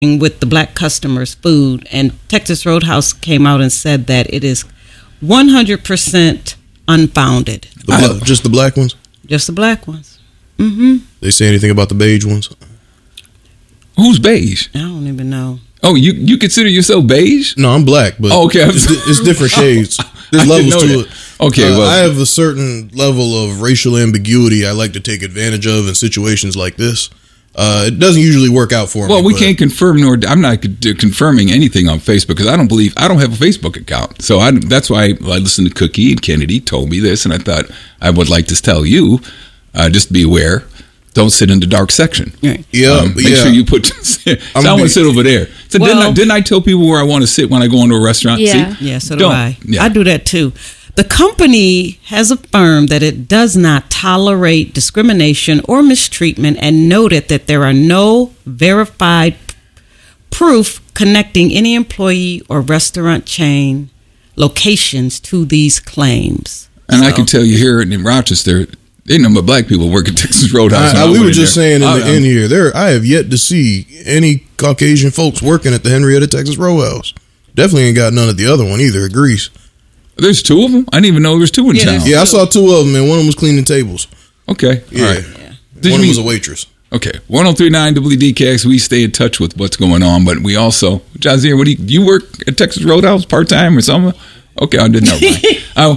with the black customers' food, and Texas Roadhouse came out and said that it is 100% unfounded. Just the black ones? Just the black ones. Mm-hmm. They say anything about the beige ones? Who's beige? I don't even know. Oh, you consider yourself beige? No, I'm black, but okay. It's different shades. There's levels to it. Okay, well, I have a certain level of racial ambiguity I like to take advantage of in situations like this. It doesn't usually work out for me. Well, we can't confirm, I'm not confirming anything on Facebook because I don't have a Facebook account. So that's why I listened to Cookie, and Kennedy told me this, and I thought I would like to tell you, just be aware, don't sit in the dark section. Right. Make sure you put, so I want to sit over there. So didn't I tell people where I want to sit when I go into a restaurant? Yeah. See? Yeah, so do I. Yeah. I do that too. The company has affirmed that it does not tolerate discrimination or mistreatment and noted that there are no verified proof connecting any employee or restaurant chain locations to these claims. And I can tell you here in Rochester, they know but black people work at Texas Roadhouse. We were just saying in here, I have yet to see any Caucasian folks working at the Henrietta Texas Roadhouse. Definitely ain't got none at the other one either, at Greece. There's two of them? I didn't even know there was two in town. Yeah, I saw two of them, and one of them was cleaning tables. Okay. Yeah. All right. Yeah. One of them was a waitress. Okay. 1039 WDKX, we stay in touch with what's going on, but we also, Jazeer, do you work at Texas Roadhouse part-time or something? Okay, I didn't know.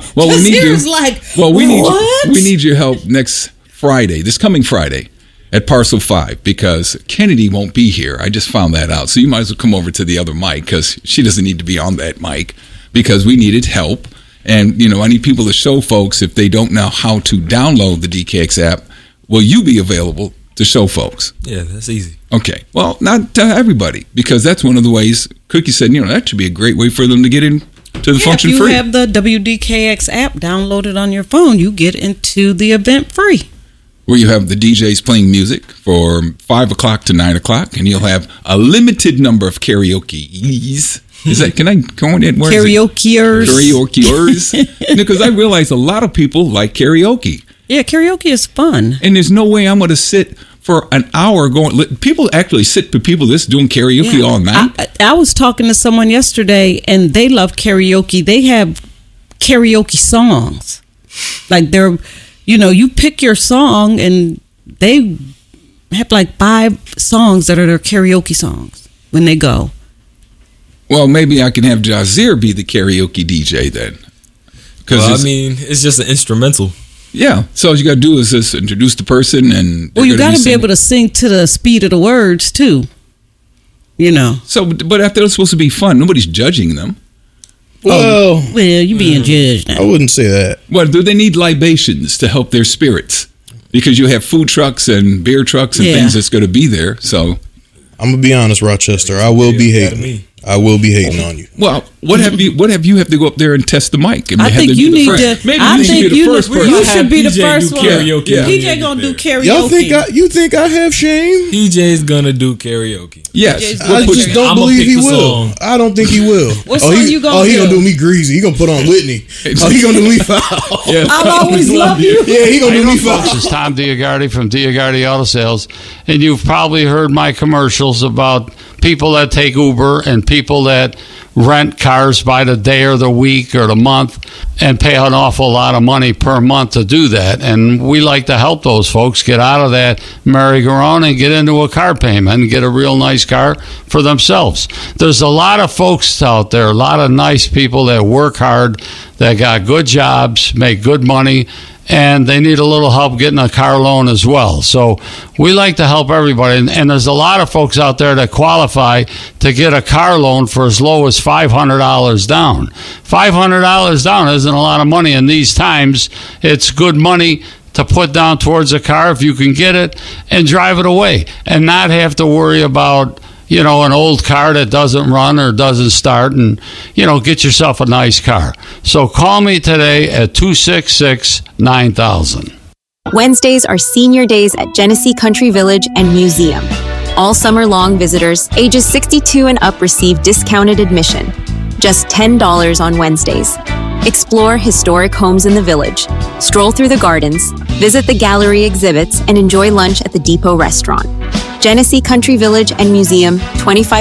We need your help next Friday, this coming Friday, at Parcel 5, because Kennedy won't be here. I just found that out. So you might as well come over to the other mic, because she doesn't need to be on that mic, because we needed help. And, I need people to show folks, if they don't know how to download the DKX app, will you be available to show folks? Yeah, that's easy. Okay. Well, not to everybody, because that's one of the ways Cookie said, that should be a great way for them to get in to the function free. If you have the WDKX app downloaded on your phone, you get into the event free. Where you have the DJs playing music for 5 o'clock to 9 o'clock, and you'll have a limited number of karaoke's. Can I go on that word? Karaokeers. Karaokeers. Because I realize a lot of people like karaoke. Yeah, karaoke is fun. And there's no way I'm going to sit for an hour going. People actually sit for people that's doing karaoke all night. I was talking to someone yesterday, and they love karaoke. They have karaoke songs. Like they're, you pick your song, and they have like 5 songs that are their karaoke songs when they go. Well, maybe I can have Jazeer be the karaoke DJ then. It's just an instrumental. Yeah, so all you got to do is just introduce the person, and you got to be able to sing to the speed of the words too. So, but after it's supposed to be fun, nobody's judging them. Well, you being judged now. I wouldn't say that. Well, do they need libations to help their spirits? Because you have food trucks and beer trucks and things that's going to be there. So, I'm gonna be honest, Rochester. I will be hating. I will be hating on you. Well, what have you have to go up there and test the mic? I think you need to. Maybe you should be the first one. Karaoke. Yeah. PJ gonna do karaoke. You think I have shame? PJ's gonna do karaoke. Yes, I just don't believe he will. I don't think he will. What song you gonna do? He gonna do me greasy. He gonna put on Whitney. He gonna do me foul. Yeah. I'll always love you. Yeah, he gonna do me foul. This is Tom Diagardi from Diagardi Auto Sales, and you've probably heard my commercials about people that take Uber and people that rent cars by the day or the week or the month and pay an awful lot of money per month to do that. And we like to help those folks get out of that merry-go-round and get into a car payment and get a real nice car for themselves. There's a lot of folks out there, a lot of nice people that work hard, that got good jobs, make good money, and they need a little help getting a car loan as well. So we like to help everybody. And there's a lot of folks out there that qualify to get a car loan for as low as $500 down. $500 down isn't a lot of money in these times. It's good money to put down towards a car if you can get it and drive it away and not have to worry about an old car that doesn't run or doesn't start, and, get yourself a nice car. So call me today at 266-9000. Wednesdays are senior days at Genesee Country Village and Museum. All summer long, visitors ages 62 and up receive discounted admission. Just $10 on Wednesdays. Explore historic homes in the village, stroll through the gardens, visit the gallery exhibits, and enjoy lunch at the Depot Restaurant. Genesee Country Village and Museum, 25